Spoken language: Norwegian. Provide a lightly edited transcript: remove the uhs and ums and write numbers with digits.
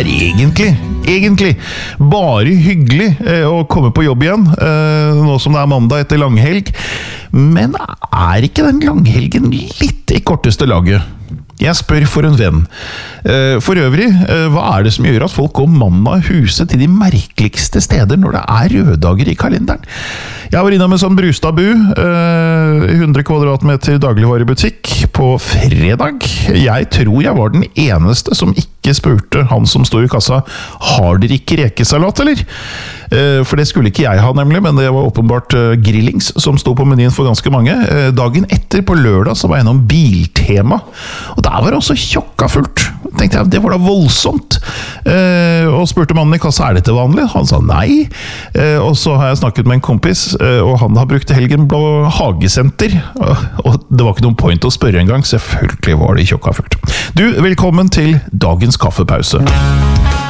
egentlig bare hyggelig å komme på jobb igjen, nå som det mandag etter langhelg. Men ikke den langhelgen litt i korteste laget? Jeg spør for en venn. For øvrig, hva det som gjør at folk går mann av huset til de merkeligste steder når det røddager i kalenderen? Jeg var inne med sånn Brustadbu, 100 kvadratmeter dagligvarebutikk på fredag. Jeg tror jeg var den eneste som ikke spurte han som stod i kassa, har dere ikke rekesalat, eller? For det skulle ikke jeg ha nemlig, men det var åpenbart grillings som stod på menyen for ganske mange. Dagen etter på lørdag så var jeg innom Biltema, og der var det også tjokka fullt. Tenkte jeg, det var da voldsomt. Og spurte mannen i kassa, dette vanlig? Han sa nei. Og så har jeg snakket med en kompis, og han har brukt helgen på hagesenter. Og det var ikke noen point å spørre en gang, selvfølgelig var det tjokka fullt. Du, velkommen til dagens kaffepause.